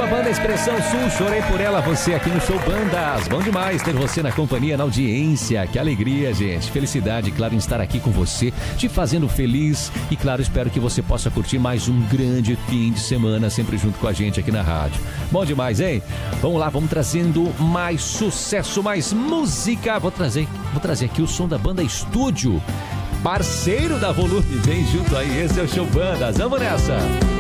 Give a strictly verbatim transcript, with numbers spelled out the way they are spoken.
banda Expressão Sul, chorei por ela, você aqui no Show Bandas. Bom demais ter você na companhia, na audiência. Que alegria, gente. Felicidade, claro, em estar aqui com você, te fazendo feliz. E claro, espero que você possa curtir mais um grande fim de semana, sempre junto com a gente aqui na rádio. Bom demais, hein? Vamos lá, vamos trazendo mais sucesso, mais música. Vou trazer, vou trazer aqui o som da banda Estúdio, parceiro da Volume. Vem junto aí, esse é o Show Bandas. Vamos nessa!